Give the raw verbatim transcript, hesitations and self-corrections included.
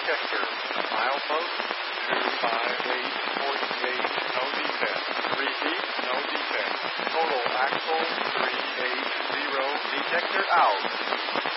detector. Milepost two five eight forty-eight, no defect. Repeat, no defect. Total axle three eight zero, detector out.